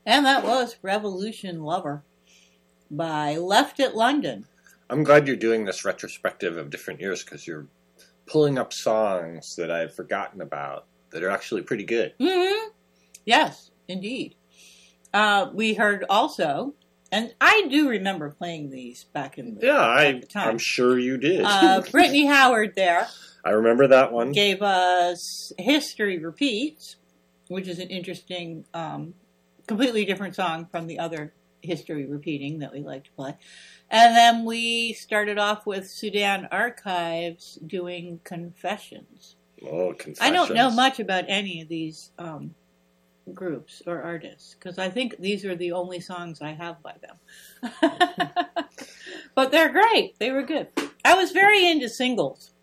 And that was Revolution Lover by Left at London. I'm glad you're doing this retrospective of different years because you're pulling up songs that I've forgotten about that are actually pretty good. Mm-hmm. Yes, indeed. We heard also, and I do remember playing these back in the, at the time. I'm sure you did. Brittany Howard there. I remember that one. Gave us History Repeats, which is an interesting, completely different song from the other History Repeating that we like to play. And then we started off with Sudan Archives doing Confessions. Oh, Confessions. I don't know much about any of these groups or artists because I think these are the only songs I have by them. But they're great. They were good. I was very into singles